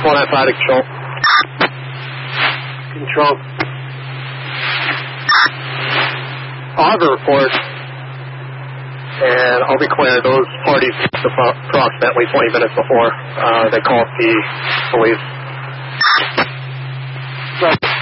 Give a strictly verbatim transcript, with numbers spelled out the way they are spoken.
one outside of control. Control. I'll have a report, and I'll be clear. Those parties approximately twenty minutes before uh, they called the police. Right.